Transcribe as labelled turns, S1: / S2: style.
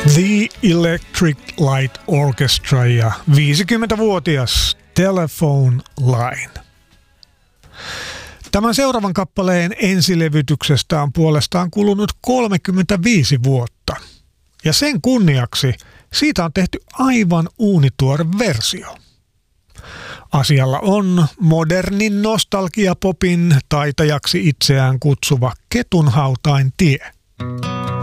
S1: The Electric Light Orchestra ja 50-vuotias Telephone Line. Tämän seuraavan kappaleen ensilevytyksestä on puolestaan kulunut 35 vuotta. Ja sen kunniaksi siitä on tehty aivan uunituore versio. Asialla on modernin nostalgiapopin taitajaksi itseään kutsuva Ketunhautain tie.